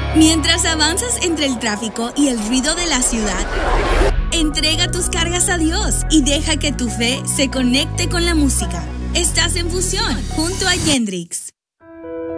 Mientras avanzas entre el tráfico y el ruido de la ciudad, entrega tus cargas a Dios y deja que tu fe se conecte con la música. Estás en Fusión junto a Yendrix.